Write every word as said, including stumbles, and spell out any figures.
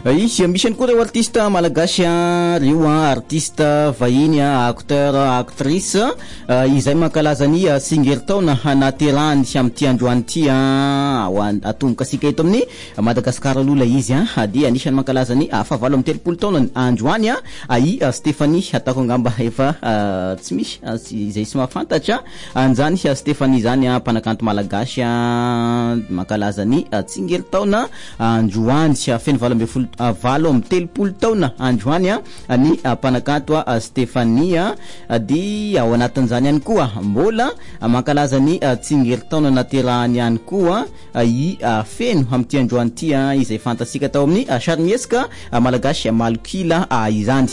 Izy misy koa reo artiste malagasy reo artiste vahiny acteur actrice izay mankalaza ny singertaona naterahany amty androany ty atomboka sika eto amin'ny Madagasikara lola izy dia anisany mankalaza ny fahavalo amby telopolo taona androany i Stéphanie atako angamba efa tsy misy izay sy mahafantatra anjany Stéphanie zany mpanakanto malagasy mankalaza ny singertaona androany feno valo amby folo valo amby telopolo taona androany ny mpanakanto Stéphanie di ao anatin'izany ihany koa mbola mankalaza ny singertaona naterahany ihany koa i feno amty androany ty izay fantasika tao amin'ny sarimiesika malagasy Malokila izany